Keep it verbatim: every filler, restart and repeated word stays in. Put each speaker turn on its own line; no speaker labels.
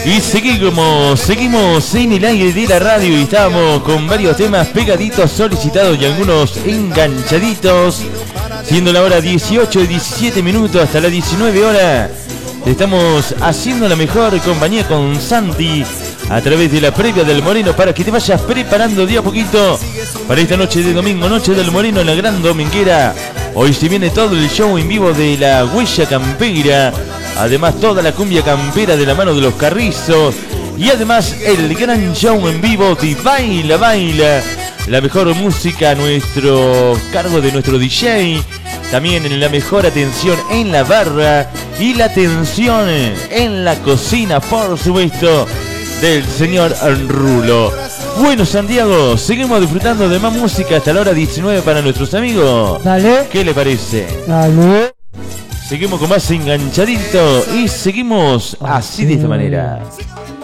Y seguimos, seguimos en el aire de la radio y estamos con varios temas pegaditos, solicitados y algunos enganchaditos. Siendo la hora dieciocho y diecisiete minutos hasta las diecinueve horas. Estamos haciendo la mejor compañía con Santi a través de la previa del Moreno para que te vayas preparando de a poquito para esta noche de domingo, noche del Moreno en la Gran Dominguera. Hoy se viene todo el show en vivo de la Huella Campera, además toda la cumbia campera de la mano de los Carrizos y además el gran show en vivo de Baila Baila, la mejor música a nuestro cargo de nuestro D J, también en la mejor atención en la barra y la atención en la cocina, por supuesto, del señor Rulo. Bueno, Santiago, seguimos disfrutando de más música hasta la hora diecinueve para nuestros amigos.
Dale.
¿Qué le parece?
Dale.
Seguimos con más enganchadito y seguimos así de esta manera.